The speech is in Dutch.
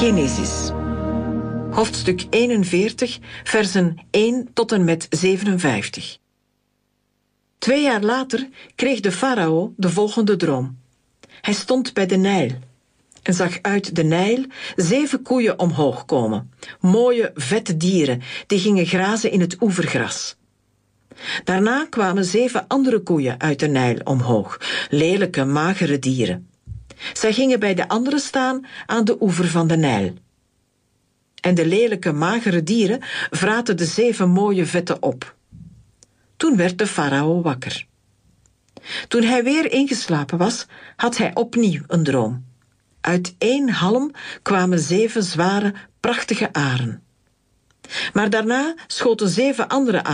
Genesis. Hoofdstuk 41, versen 1 tot en met 57. 2 jaar later kreeg de farao de volgende droom. Hij stond bij de Nijl en zag uit de Nijl 7 koeien omhoog komen. Mooie, vette dieren, die gingen grazen in het oevergras. Daarna kwamen 7 andere koeien uit de Nijl omhoog, lelijke, magere dieren. Zij gingen bij de anderen staan aan de oever van de Nijl. En de lelijke, magere dieren vraten de 7 mooie vette op. Toen werd de farao wakker. Toen hij weer ingeslapen was, had hij opnieuw een droom. Uit 1 halm kwamen 7 zware, prachtige aren. Maar daarna schoten 7 andere